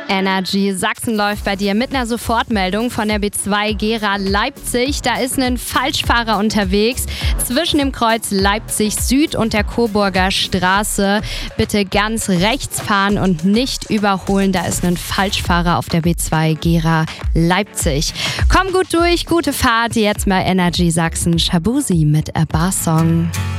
Energy Sachsen läuft bei dir mit einer Sofortmeldung von der B2 Gera Leipzig. Da ist ein Falschfahrer unterwegs zwischen dem Kreuz Leipzig Süd und der Coburger Straße. Bitte ganz rechts fahren und nicht überholen. Da ist ein Falschfahrer auf der B2 Gera Leipzig. Komm gut durch, gute Fahrt. Jetzt mal Energy Sachsen. Shabuzi mit A Bar Song.